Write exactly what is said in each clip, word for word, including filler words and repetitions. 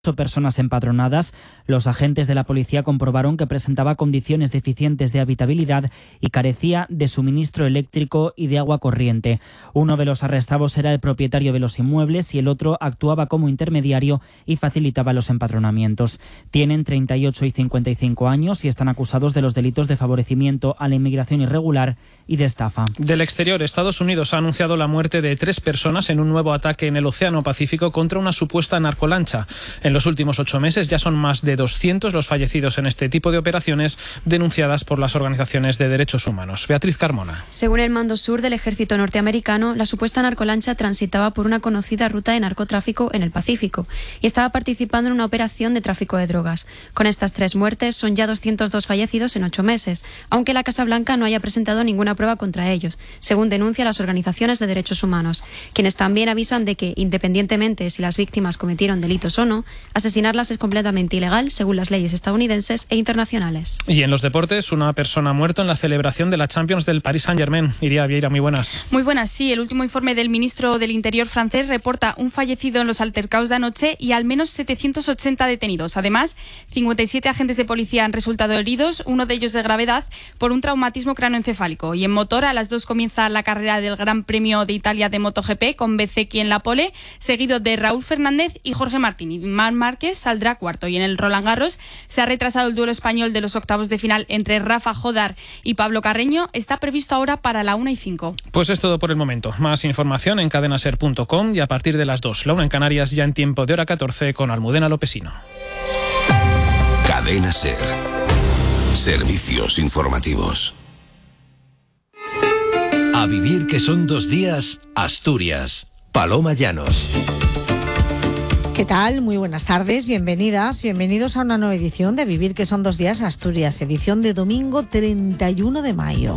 Ocho personas empadronadas. Los agentes de la policía comprobaron que presentaba condiciones deficientes de habitabilidad y carecía de suministro eléctrico y de agua corriente. Uno de los arrestados era el propietario de los inmuebles y el otro actuaba como intermediario y facilitaba los empadronamientos. Tienen treinta y ocho y cincuenta y cinco años y están acusados de los delitos de favorecimiento a la inmigración irregular y de estafa. Del exterior, Estados Unidos ha anunciado la muerte de tres personas en un nuevo ataque en el Océano Pacífico contra una supuesta narcolancha. En los últimos ocho meses ya son más de doscientos los fallecidos en este tipo de operaciones denunciadas por las organizaciones de derechos humanos. Beatriz Carmona. Según el Mando Sur del ejército norteamericano, la supuesta narcolancha transitaba por una conocida ruta de narcotráfico en el Pacífico y estaba participando en una operación de tráfico de drogas. Con estas tres muertes son ya doscientos dos fallecidos en ocho meses, aunque la Casa Blanca no haya presentado ninguna prueba contra ellos, según denuncian las organizaciones de derechos humanos, quienes también avisan de que, independientemente si las víctimas cometieron delitos o no, asesinarlas es completamente ilegal según las leyes estadounidenses e internacionales. Y en los deportes, una persona ha muerto en la celebración de la Champions del Paris Saint-Germain. Iria Vieira, muy buenas. Muy buenas, sí. El último informe del ministro del Interior francés reporta un fallecido en los altercados de anoche y al menos setecientos ochenta detenidos. Además, cincuenta y siete agentes de policía han resultado heridos, uno de ellos de gravedad, por un traumatismo cráneoencefálico. Y en motor, a las dos comienza la carrera del Gran Premio de Italia de MotoGP con Bezzecchi en la pole, seguido de Raúl Fernández y Jorge Martín. Y Marc Márquez saldrá cuarto. Y en el Roland Garros se ha retrasado el duelo español de los octavos de final entre Rafa Jodar y Pablo Carreño. Está previsto ahora para la una y cinco. Pues es todo por el momento. Más información en cadenaser punto com y a partir de las dos, la una en Canarias, ya en tiempo de hora catorce con Almudena Lopesino. Cadena Ser. Servicios informativos. A vivir que son dos días, Asturias. Paloma Llanos. ¿Qué tal? Muy buenas tardes, bienvenidas, bienvenidos a una nueva edición de Vivir que son dos días, Asturias, edición de domingo treinta y uno de mayo.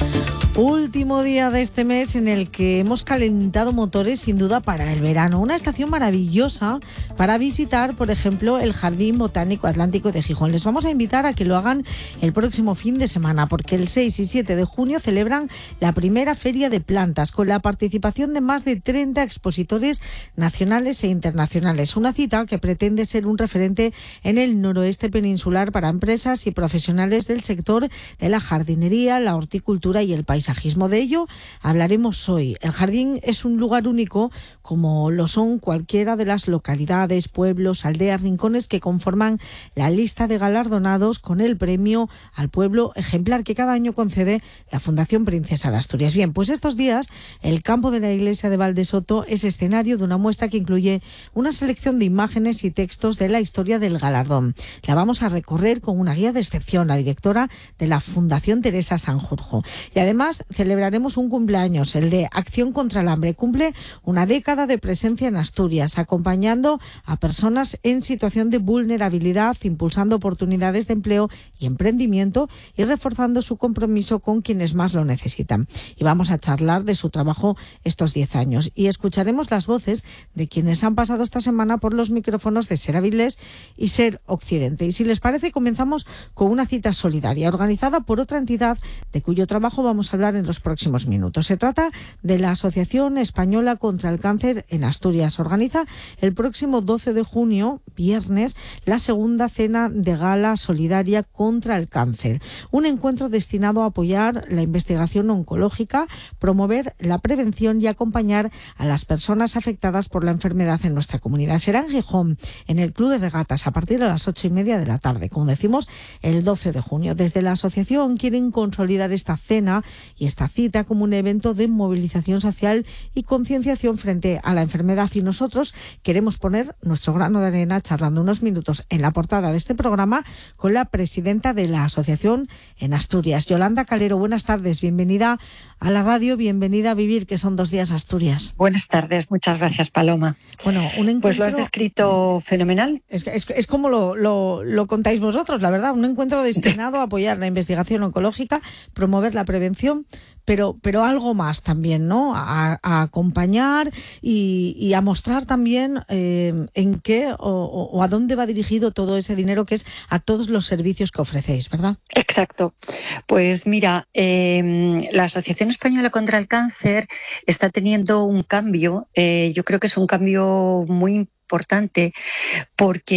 Último día de este mes en el que hemos calentado motores sin duda para el verano. Una estación maravillosa para visitar, por ejemplo, el Jardín Botánico Atlántico de Gijón. Les vamos a invitar a que lo hagan el próximo fin de semana porque el seis y siete de junio celebran la primera Feria de Plantas con la participación de más de treinta expositores nacionales e internacionales. Una cita que pretende ser un referente en el noroeste peninsular para empresas y profesionales del sector de la jardinería, la horticultura y el paisaje. De ello hablaremos hoy. El jardín es un lugar único, como lo son cualquiera de las localidades, pueblos, aldeas, rincones que conforman la lista de galardonados con el premio al pueblo ejemplar que cada año concede la Fundación Princesa de Asturias. Bien, pues estos días el campo de la iglesia de Valdesoto es escenario de una muestra que incluye una selección de imágenes y textos de la historia del galardón. La vamos a recorrer con una guía de excepción, la directora de la Fundación Teresa Sanjurjo. Y además celebraremos un cumpleaños, el de Acción contra el Hambre. Cumple una década de presencia en Asturias, acompañando a personas en situación de vulnerabilidad, impulsando oportunidades de empleo y emprendimiento y reforzando su compromiso con quienes más lo necesitan. Y vamos a charlar de su trabajo estos diez años y escucharemos las voces de quienes han pasado esta semana por los micrófonos de Ser Avilés y Ser Occidente. Y si les parece, comenzamos con una cita solidaria organizada por otra entidad de cuyo trabajo vamos a hablar en los próximos minutos. Se trata de la Asociación Española contra el Cáncer en Asturias. Organiza el próximo doce de junio, viernes, la segunda cena de gala solidaria contra el cáncer. Un encuentro destinado a apoyar la investigación oncológica, promover la prevención y acompañar a las personas afectadas por la enfermedad en nuestra comunidad. Será en Gijón, en el Club de Regatas, a partir de las ocho y media de la tarde, como decimos, el doce de junio. Desde la asociación quieren consolidar esta cena y esta cita como un evento de movilización social y concienciación frente a la enfermedad. Y nosotros queremos poner nuestro grano de arena charlando unos minutos en la portada de este programa con la presidenta de la asociación en Asturias, Yolanda Calero. Buenas tardes, bienvenida a la radio, bienvenida a Vivir, que son dos días Asturias. Buenas tardes, muchas gracias, Paloma. Bueno, un encuentro... Pues lo has descrito fenomenal. Es, es, es como lo, lo, lo contáis vosotros, la verdad, un encuentro destinado a apoyar la investigación oncológica, promover la prevención pero, pero algo más también, ¿no? A, a acompañar y, y a mostrar también eh, en qué o, o a dónde va dirigido todo ese dinero, que es a todos los servicios que ofrecéis, ¿verdad? Exacto. Pues mira, eh, la Asociación Española contra el Cáncer está teniendo un cambio. Eh, yo creo que es un cambio muy importante porque